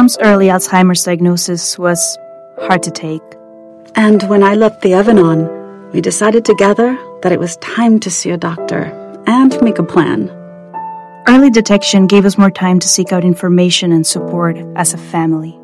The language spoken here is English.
Mom's early Alzheimer's diagnosis was hard to take. And when I left the oven on, we decided together that it was time to see a doctor and make a plan. Early detection gave us more time to seek out information and support as a family.